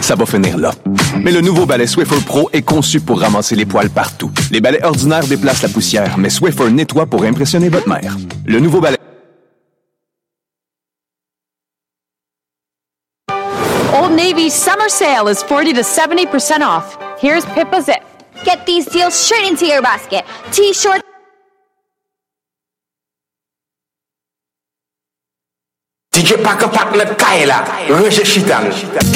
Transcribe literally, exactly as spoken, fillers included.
ça va finir là. Mais le nouveau balai Swiffer Pro est conçu pour ramasser les poils partout. Les balais ordinaires déplacent la poussière, mais Swiffer nettoie pour impressionner votre mère. Le nouveau balai... Old Navy's summer sale is forty to seventy percent off. Here's Pippa Zip. Get these deals straight into your basket. T-shirt. D J Pack Pack le Kaila, Roger Chitan.